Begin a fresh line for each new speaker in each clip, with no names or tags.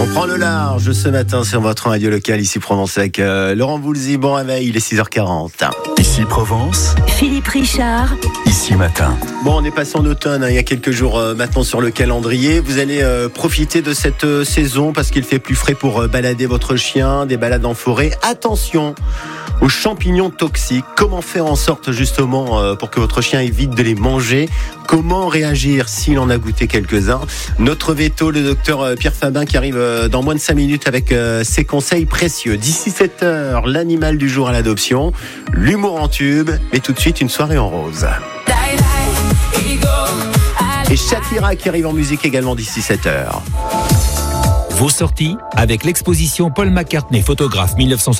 On prend le large ce matin sur votre radio local, ici Provence, avec Laurent Voulzy. Bon réveil, il est 6h40.
Ici Provence,
Philippe Richard.
Ici Matin.
Bon, on est passé en automne, il y a quelques jours maintenant sur le calendrier. Vous allez profiter de cette saison parce qu'il fait plus frais pour balader votre chien, des balades en forêt. Attention aux champignons toxiques. Comment faire en sorte justement pour que votre chien évite de les manger? Comment réagir s'il en a goûté quelques-uns? Notre veto, le docteur Pierre Fabin, qui arrive dans moins de 5 minutes avec ses conseils précieux. D'ici 7h, l'animal du jour à l'adoption, l'humour en tube, mais tout de suite une soirée en rose. Et Shakira qui arrive en musique également d'ici 7h.
Vos sorties avec l'exposition Paul McCartney, photographe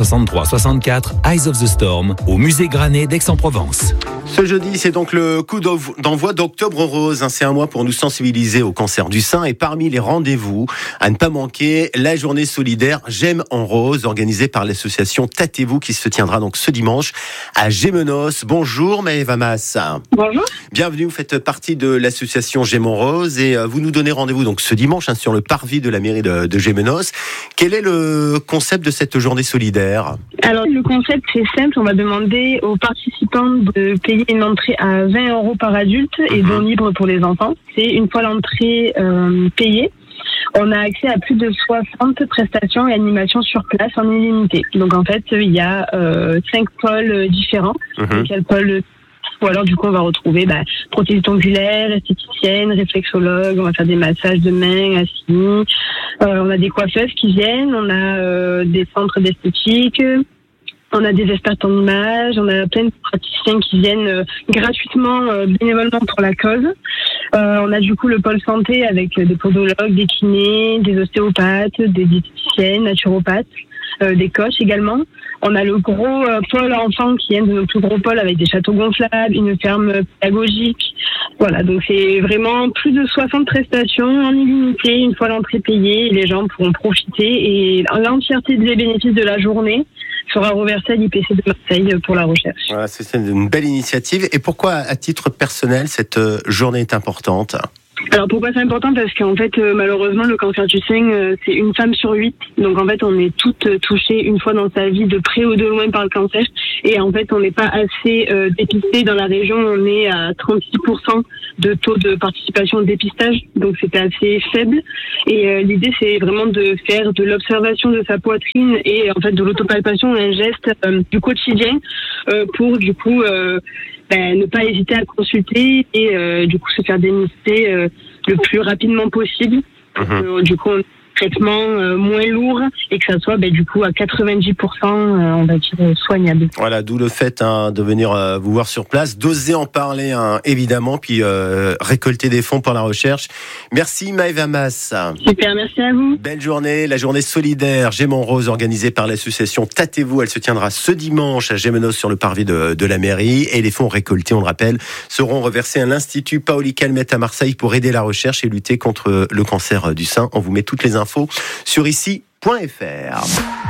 1963-64, Eyes of the Storm, au musée Granet d'Aix-en-Provence.
Ce jeudi, c'est donc le coup d'envoi d'Octobre Rose. C'est un mois pour nous sensibiliser au cancer du sein. Et parmi les rendez-vous à ne pas manquer, la journée solidaire J'aime en rose, organisée par l'association Tâtez-vous, qui se tiendra donc ce dimanche à Gémenos. Bonjour Maëva Mas.
Bonjour.
Bienvenue, vous faites partie de l'association J'aime en rose et vous nous donnez rendez-vous donc ce dimanche sur le parvis de la mairie de Gémenos. Quel est le concept de cette journée solidaire?
Alors le concept c'est simple, on va demander aux participants de payer une entrée à 20 € par adulte et don libre pour les enfants. C'est une fois l'entrée payée. On a accès à plus de 60 prestations et animations sur place en illimité. Donc en fait, il y a 5 pôles différents. Donc il y a le pôle, ou alors du coup on va retrouver prothésiste ongulaire, esthéticienne, réflexologue, on va faire des massages de mains assis. On a des coiffeuses qui viennent, on a des centres d'esthétique. On a des experts en images, on a plein de praticiens qui viennent gratuitement, bénévolement pour la cause. On a du coup le pôle santé avec des podologues, des kinés, des ostéopathes, des diététiciennes, naturopathes, des coachs également. On a le gros pôle enfant qui est un de nos plus gros pôles avec des châteaux gonflables, une ferme pédagogique. Voilà, donc c'est vraiment plus de 60 prestations en illimité, une fois l'entrée payée, les gens pourront profiter et l'entièreté des bénéfices de la journée sera reversé à l'IPC de Marseille pour la recherche.
Voilà, c'est une belle initiative. Et pourquoi, à titre personnel, cette journée est importante ?
Alors pourquoi c'est important? Parce qu'en fait, malheureusement, le cancer du sein, c'est une femme sur 8. Donc en fait, on est toutes touchées une fois dans sa vie, de près ou de loin, par le cancer. Et en fait, on n'est pas assez dépistées. Dans la région, on est à 36% de taux de participation au dépistage. Donc c'était assez faible. Et l'idée, c'est vraiment de faire de l'observation de sa poitrine et en fait de l'autopalpation, un geste du quotidien pour du coup ne pas hésiter à consulter et du coup se faire dépister le plus rapidement possible. Du coup, traitement moins lourd et que ça soit du coup à 90% on va dire soignable.
Voilà, d'où le fait de venir vous voir sur place, d'oser en parler évidemment, puis récolter des fonds pour la recherche. Merci Maëva Mas.
Super, merci à vous.
Belle journée, la journée solidaire J'aime en rose organisée par l'association Tâtez-vous. Elle se tiendra ce dimanche à Gémenos sur le parvis de la mairie et les fonds récoltés, on le rappelle, seront reversés à l'Institut Paoli Calmette à Marseille pour aider la recherche et lutter contre le cancer du sein. On vous met toutes les infos sur ici.fr.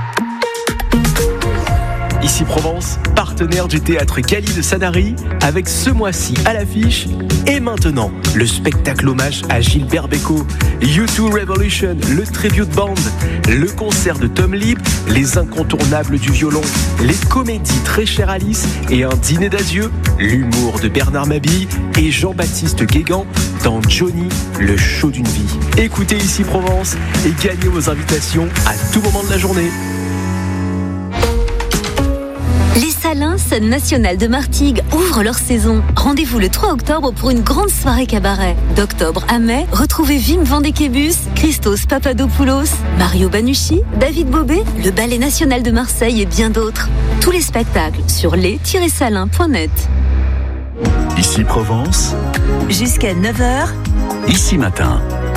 Ici Provence, partenaire du théâtre Cali de Sanary, avec ce mois-ci à l'affiche et maintenant le spectacle hommage à Gilbert Bécaud, U2 Revolution, le tribute band, le concert de Tom Lip, les incontournables du violon, les comédies Très chère Alice et un dîner d'adieu, l'humour de Bernard Mabille et Jean-Baptiste Guégan dans Johnny, le show d'une vie. Écoutez Ici Provence et gagnez vos invitations à tout moment de la journée.
Les Salins National de Martigues ouvrent leur saison. Rendez-vous le 3 octobre pour une grande soirée cabaret. D'octobre à mai, retrouvez Wim Vandekebus, Christos Papadopoulos, Mario Banucci, David Bobet, le Ballet National de Marseille et bien d'autres. Tous les spectacles sur les-salins.net.
Ici Provence,
Jusqu'à 9h.
Ici Matin.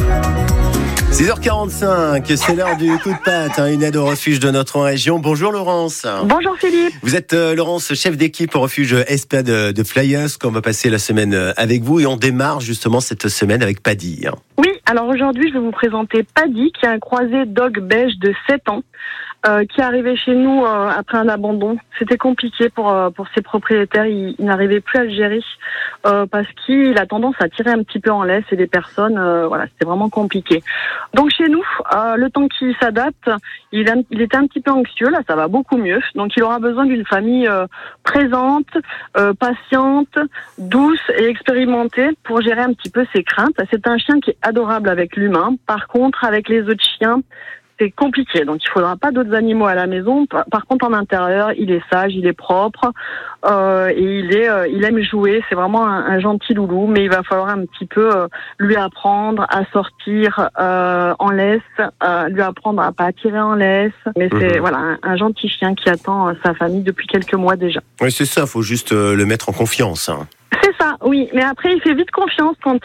6h45, c'est l'heure du coup de patte, une aide au refuge de notre région. Bonjour Laurence.
Bonjour Philippe.
Vous êtes Laurence, chef d'équipe au refuge ESPA de Flyers, qu'on va passer la semaine avec vous et on démarre justement cette semaine avec Paddy.
Oui, alors aujourd'hui je vais vous présenter Paddy qui est un croisé dog belge de 7 ans. qui est arrivé chez nous après un abandon. C'était compliqué pour ses propriétaires. Il n'arrivait plus à le gérer parce qu'il a tendance à tirer un petit peu en laisse et les personnes, c'était vraiment compliqué. Donc chez nous, le temps qu'il s'adapte, il était un petit peu anxieux. Là, ça va beaucoup mieux. Donc il aura besoin d'une famille présente, patiente, douce et expérimentée pour gérer un petit peu ses craintes. C'est un chien qui est adorable avec l'humain. Par contre, avec les autres chiens, c'est compliqué, donc il faudra pas d'autres animaux à la maison. Par contre, en intérieur, il est sage, il est propre, et il aime jouer. C'est vraiment un gentil loulou, mais il va falloir un petit peu lui apprendre à sortir en laisse, lui apprendre à pas tirer en laisse. Mais c'est un gentil chien qui attend sa famille depuis quelques mois déjà.
Oui, c'est ça. Faut juste le mettre en confiance.
C'est ça, oui. Mais après, il fait vite confiance quand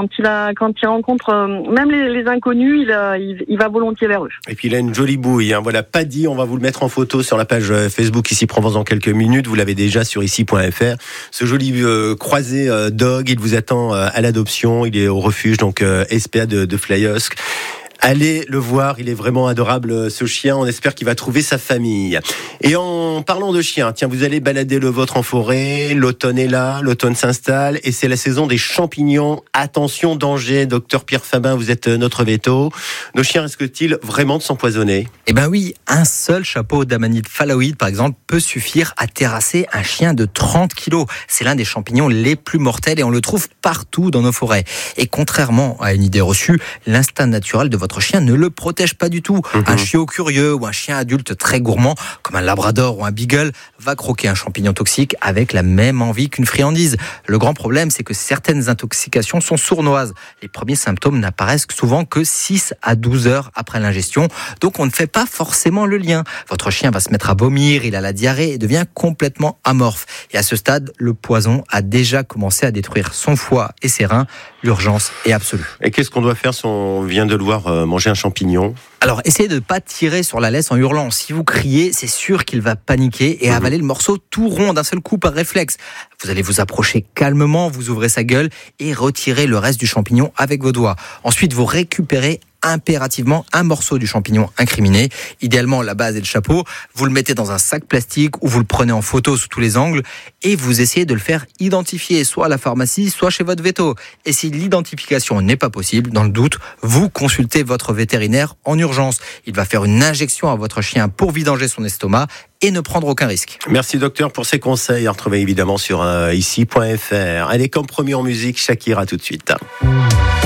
il rencontre même les inconnus, il va volontiers vers eux.
Et puis il a une jolie bouille. Voilà, Paddy, on va vous le mettre en photo sur la page Facebook Ici Provence dans quelques minutes. Vous l'avez déjà sur ici.fr. Ce joli croisé dog, il vous attend à l'adoption. Il est au refuge donc SPA de Flyosque. Allez le voir, il est vraiment adorable ce chien, on espère qu'il va trouver sa famille. Et en parlant de chien, tiens, vous allez balader le vôtre en forêt, l'automne est là, l'automne s'installe et c'est la saison des champignons. Attention, danger, docteur Pierre Fabin, vous êtes notre veto. Nos chiens risquent-ils vraiment de s'empoisonner ?
Eh ben oui, un seul chapeau d'amanite phalloïde par exemple peut suffire à terrasser un chien de 30 kilos. C'est l'un des champignons les plus mortels et on le trouve partout dans nos forêts. Et contrairement à une idée reçue, l'instinct naturel de votre chien ne le protège pas du tout. Un chiot curieux ou un chien adulte très gourmand, comme un labrador ou un beagle, va croquer un champignon toxique avec la même envie qu'une friandise. Le grand problème, c'est que certaines intoxications sont sournoises. Les premiers symptômes n'apparaissent souvent que 6 à 12 heures après l'ingestion, donc on ne fait pas forcément le lien. Votre chien va se mettre à vomir, il a la diarrhée et devient complètement amorphe. Et à ce stade, le poison a déjà commencé à détruire son foie et ses reins. L'urgence est absolue.
Et qu'est-ce qu'on doit faire si on vient de le voir manger un champignon ?
Alors, essayez de ne pas tirer sur la laisse en hurlant. Si vous criez, c'est sûr qu'il va paniquer et avaler le morceau tout rond d'un seul coup par réflexe. Vous allez vous approcher calmement, vous ouvrez sa gueule et retirez le reste du champignon avec vos doigts. Ensuite, vous récupérez impérativement un morceau du champignon incriminé, idéalement la base et le chapeau. Vous le mettez dans un sac plastique ou vous le prenez en photo sous tous les angles et vous essayez de le faire identifier soit à la pharmacie, soit chez votre véto. Et si l'identification n'est pas possible, dans le doute, vous consultez votre vétérinaire en urgence. Il va faire une injection à votre chien pour vidanger son estomac et ne prendre aucun risque.
Merci docteur pour ces conseils, à retrouver évidemment sur ici.fr. Allez, comme promis en musique, Shakira tout de suite.